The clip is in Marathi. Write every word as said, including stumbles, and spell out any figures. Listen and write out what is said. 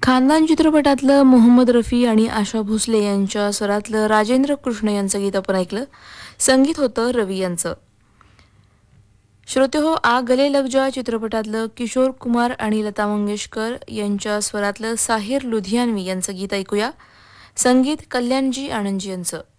खानदान चित्रपटातलं मोहम्मद रफी आणि आशा भोसले यांच्या स्वरातलं राजेंद्र कृष्ण यांचं गीत आपण ऐकलं. संगीत होतं रवी यांचं. श्रोते हो, आ गले लग जा चित्रपटातलं किशोर कुमार आणि लता मंगेशकर यांच्या स्वरातलं साहिर लुधियानवी यांचं गीत ऐकूया. संगीत कल्याणजी आनंदजी यांचं.